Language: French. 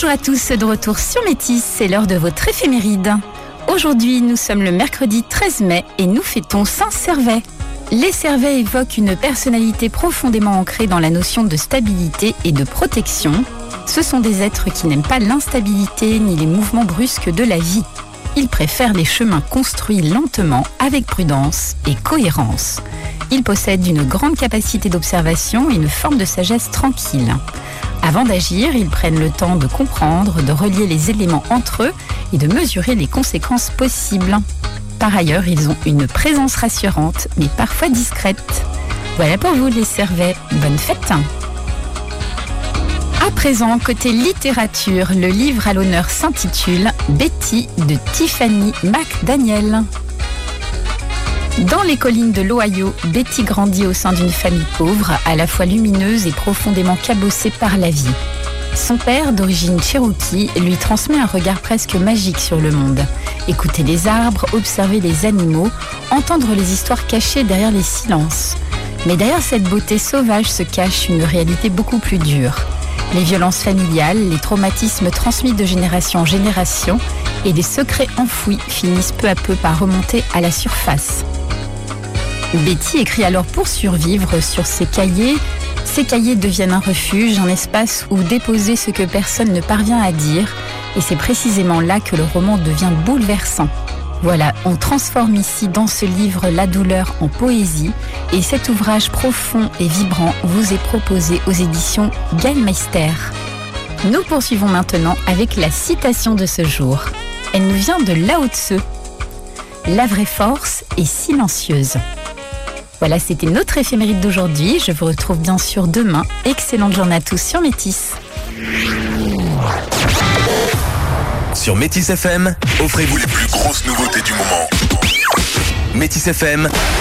Bonjour à tous, de retour sur Métis, c'est l'heure de votre éphéméride. Aujourd'hui, nous sommes le mercredi 13 mai et nous fêtons Saint-Servais. Les Servais évoquent une personnalité profondément ancrée dans la notion de stabilité et de protection. Ce sont des êtres qui n'aiment pas l'instabilité ni les mouvements brusques de la vie. Ils préfèrent les chemins construits lentement, avec prudence et cohérence. Ils possèdent une grande capacité d'observation et une forme de sagesse tranquille. Avant d'agir, ils prennent le temps de comprendre, de relier les éléments entre eux et de mesurer les conséquences possibles. Par ailleurs, ils ont une présence rassurante, mais parfois discrète. Voilà pour vous les Servais, bonne fête! À présent, côté littérature, le livre à l'honneur s'intitule « Betty » de Tiffany McDaniel. Dans les collines de l'Ohio, Betty grandit au sein d'une famille pauvre, à la fois lumineuse et profondément cabossée par la vie. Son père, d'origine cherokee, lui transmet un regard presque magique sur le monde. Écouter les arbres, observer les animaux, entendre les histoires cachées derrière les silences. Mais derrière cette beauté sauvage se cache une réalité beaucoup plus dure. Les violences familiales, les traumatismes transmis de génération en génération et des secrets enfouis finissent peu à peu par remonter à la surface. Betty écrit alors pour survivre sur ses cahiers. Ces cahiers deviennent un refuge, un espace où déposer ce que personne ne parvient à dire. Et c'est précisément là que le roman devient bouleversant. Voilà, on transforme ici dans ce livre la douleur en poésie. Et cet ouvrage profond et vibrant vous est proposé aux éditions Gallmeister. Nous poursuivons maintenant avec la citation de ce jour. Elle nous vient de Lao Tzu. La vraie force est silencieuse. Voilà, c'était notre éphéméride d'aujourd'hui. Je vous retrouve bien sûr demain. Excellente journée à tous sur Métis. Sur Métis FM, offrez-vous les plus grosses nouveautés du moment. Métis FM.